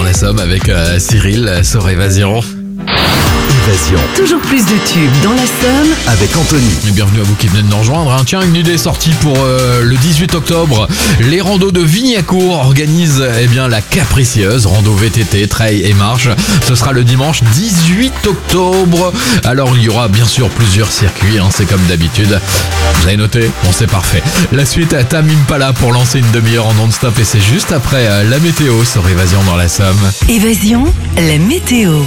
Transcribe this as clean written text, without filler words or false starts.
la Somme avec Cyril sur Évasion. Évasion. Toujours plus de tubes dans la Somme Avec Anthony. Et bienvenue à vous qui venez de nous rejoindre. Tiens, une idée sortie pour le 18 octobre. Les randos de Vignacourt organisent la Capricieuse, rando VTT, trail et marche. Ce sera le dimanche 18 octobre. Alors il y aura bien sûr plusieurs circuits, c'est comme d'habitude. Vous avez noté? Bon, c'est parfait. La suite à Tame Impala pour lancer une demi-heure en non-stop et c'est juste après la météo sur Évasion dans la Somme. Évasion, la météo.